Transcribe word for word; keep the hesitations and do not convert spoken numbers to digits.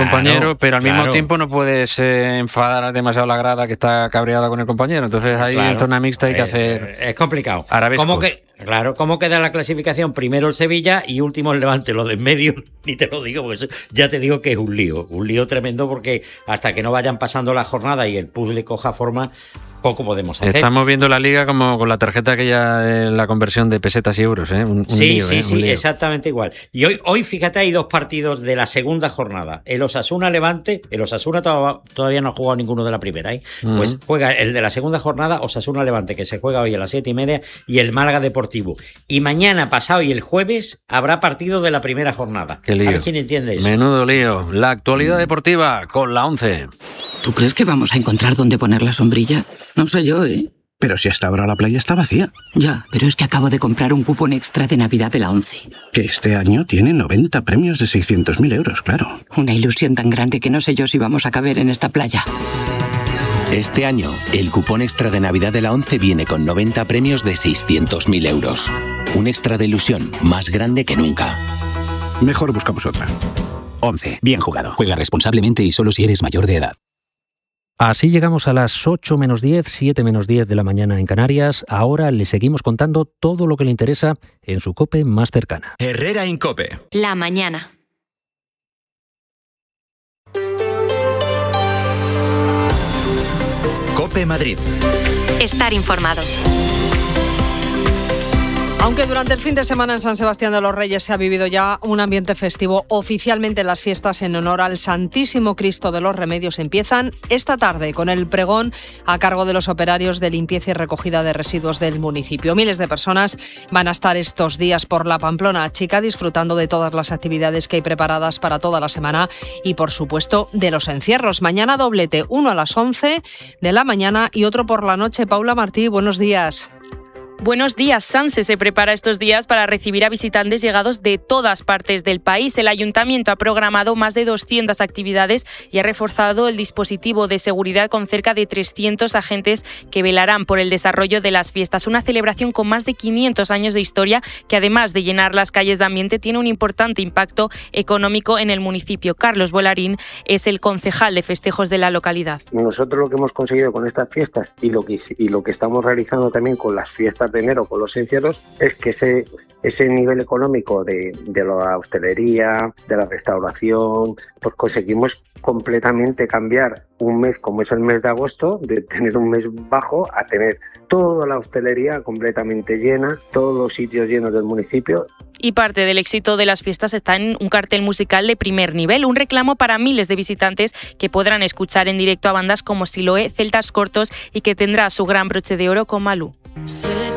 compañero, claro, pero al claro. mismo tiempo no puedes eh, enfadar demasiado a la grada que está cabreada con el compañero. Entonces ahí Claro. en zona mixta hay que hacer... Eh, es complicado. arabescos. ¿Cómo que, claro, ¿cómo queda la clasificación? Primero el Sevilla y último el Levante. Lo de en medio, ni te lo digo, porque eso, ya te digo que es un lío. Un lío tremendo porque hasta que no vayan pasando la jornada y el puzzle coja forma, poco podemos hacer. Estamos viendo la liga como con la tarjeta aquella de la conversión de pesetas y euros, ¿eh? Un, un Sí, lío, sí, ¿eh? sí, Un lío. exactamente igual. Y hoy, hoy, fíjate, hay dos partidos de la segunda jornada. El Osasuna-Levante, el Osasuna to- todavía no ha jugado ninguno de la primera, ¿eh? Uh-huh. Pues juega el de la segunda jornada, Osasuna-Levante, que se juega hoy a las siete y media, y el Málaga Deportivo. Y mañana, pasado y el jueves, habrá partido de la primera jornada. Qué lío. A ver quién entiende eso. Menudo lío. La actualidad deportiva con la once. ¿Tú crees que vamos a encontrar dónde poner la sombrilla? No sé yo, ¿eh? Pero si hasta ahora la playa está vacía. Ya, pero es que acabo de comprar un cupón extra de Navidad de la once. Que este año tiene noventa premios de seiscientos mil euros, claro. Una ilusión tan grande que no sé yo si vamos a caber en esta playa. Este año, el cupón extra de Navidad de la once viene con noventa premios de seiscientos mil euros. Un extra de ilusión más grande que nunca. Mejor buscamos otra. once. Bien jugado. Juega responsablemente y solo si eres mayor de edad. Así llegamos a las ocho menos diez, siete menos diez de la mañana en Canarias. Ahora le seguimos contando todo lo que le interesa en su COPE más cercana. Herrera Incope. La mañana. COPE Madrid. Estar informados. Aunque durante el fin de semana en San Sebastián de los Reyes se ha vivido ya un ambiente festivo, oficialmente las fiestas en honor al Santísimo Cristo de los Remedios empiezan esta tarde con el pregón a cargo de los operarios de limpieza y recogida de residuos del municipio. Miles de personas van a estar estos días por la Pamplona Chica disfrutando de todas las actividades que hay preparadas para toda la semana y, por supuesto, de los encierros. Mañana doblete, uno a las once de la mañana y otro por la noche. Paula Martí, buenos días. Buenos días. Sanse se prepara estos días para recibir a visitantes llegados de todas partes del país. El Ayuntamiento ha programado más de doscientas actividades y ha reforzado el dispositivo de seguridad con cerca de trescientos agentes que velarán por el desarrollo de las fiestas. Una celebración con más de quinientos años de historia que, además de llenar las calles de ambiente, tiene un importante impacto económico en el municipio. Carlos Bolarín es el concejal de festejos de la localidad. Nosotros lo que hemos conseguido con estas fiestas y lo que, y lo que estamos realizando también con las fiestas de enero, con los encierros, es que ese, ese nivel económico de, de la hostelería, de la restauración, pues conseguimos completamente cambiar un mes como es el mes de agosto, de tener un mes bajo a tener toda la hostelería completamente llena, todos los sitios llenos del municipio. Y parte del éxito de las fiestas está en un cartel musical de primer nivel, un reclamo para miles de visitantes que podrán escuchar en directo a bandas como Siloé, Celtas Cortos y que tendrá su gran broche de oro con Malú.